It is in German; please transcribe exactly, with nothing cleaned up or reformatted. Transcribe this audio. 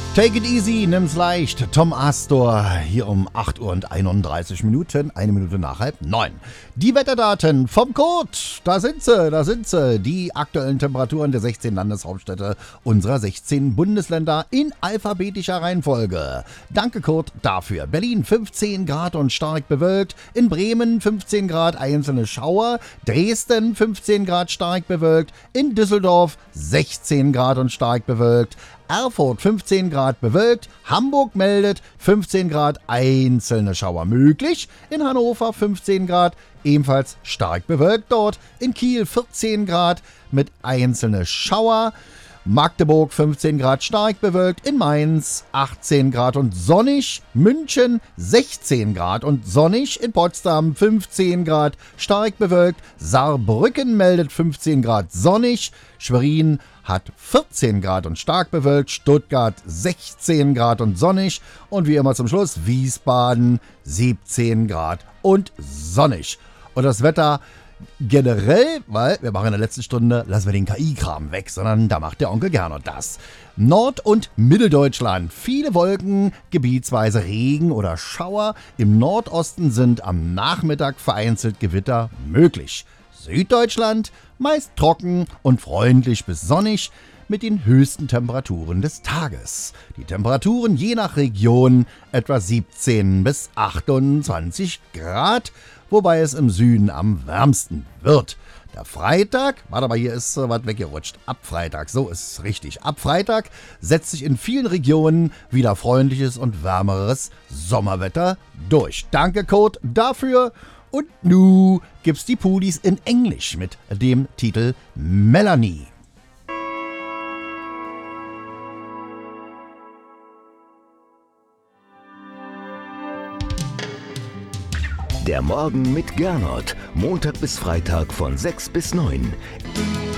Take it easy, nimm's leicht. Tom Astor hier um acht Uhr und einunddreißig Minuten, eine Minute nach halb neun. Die Wetterdaten vom Kurt, da sind sie, da sind sie. Die aktuellen Temperaturen der sechzehn Landeshauptstädte unserer sechzehn Bundesländer in alphabetischer Reihenfolge. Danke Kurt dafür. Berlin fünfzehn Grad und stark bewölkt. In Bremen fünfzehn Grad, einzelne Schauer. Dresden fünfzehn Grad stark bewölkt. In Düsseldorf sechzehn Grad und stark bewölkt. Erfurt fünfzehn Grad bewölkt, Hamburg meldet fünfzehn Grad, einzelne Schauer möglich, in Hannover fünfzehn Grad, ebenfalls stark bewölkt dort, in Kiel vierzehn Grad mit einzelne Schauer, Magdeburg fünfzehn Grad stark bewölkt, in Mainz achtzehn Grad und sonnig, München sechzehn Grad und sonnig, in Potsdam fünfzehn Grad stark bewölkt, Saarbrücken meldet fünfzehn Grad sonnig, Schwerin hat vierzehn Grad und stark bewölkt, Stuttgart sechzehn Grad und sonnig und wie immer zum Schluss Wiesbaden siebzehn Grad und sonnig. Und das Wetter generell, weil wir machen in der letzten Stunde, lassen wir den K I-Kram weg, sondern da macht der Onkel Gernot das. Nord- und Mitteldeutschland, viele Wolken, gebietsweise Regen oder Schauer. Im Nordosten sind am Nachmittag vereinzelt Gewitter möglich. Süddeutschland meist trocken und freundlich bis sonnig mit den höchsten Temperaturen des Tages. Die Temperaturen je nach Region etwa siebzehn bis achtundzwanzig Grad, wobei es im Süden am wärmsten wird. Der Freitag, warte mal, hier ist äh, was weggerutscht. Ab Freitag, so ist es richtig. Ab Freitag setzt sich in vielen Regionen wieder freundliches und wärmeres Sommerwetter durch. Danke, Code, dafür. Und nu gibt's die Pudis in Englisch mit dem Titel Melanie. Der Morgen mit Gernot, Montag bis Freitag von sechs bis neun.